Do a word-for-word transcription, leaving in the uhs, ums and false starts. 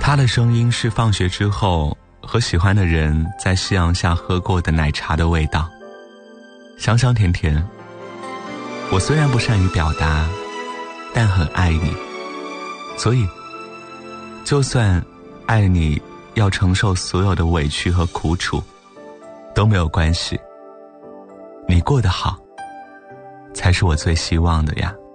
他的声音是放学之后和喜欢的人在夕阳下喝过的奶茶的味道，香香甜甜。我虽然不善于表达，但很爱你，所以就算爱你要承受所有的委屈和苦楚都没有关系，你过得好才是我最希望的呀。